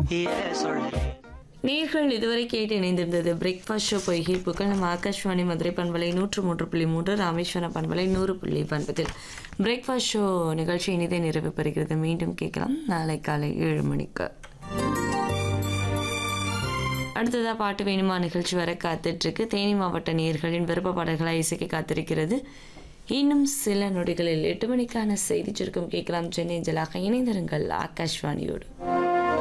நேர்கள் இதுவரை கேட்டு இணைந்திருந்தது பிரேக்ஃபாஸ்ட் ஷோ பொய்கை புகழ் நம்ம ஆகாஷ்வாணி மதுரை பண்பலை 103.3 ராமேஸ்வரம் பண்பலை 100.9 பிரேக்ஃபாஸ்ட் ஷோ நிகழ்ச்சி இனிதே நிறைவு பெறுகிறது. மீண்டும் கேட்கலாம் நாளை காலை 7 மணிக்கு. அடுத்ததாக பாட்டு வேணுமா நிகழ்ச்சி வர காத்துட்ருக்கு. தேனி மாவட்ட நேயர்களின் விருப்ப பாடல்களாக இசைக்க காத்திருக்கிறது. இன்னும் சில நொடிகளில் 8 மணிக்கான செய்தி சுருக்கம் கேட்கலாம். சென்னை ஜலாக இணைந்திருங்கள் ஆகாஷ்வாணியோடு.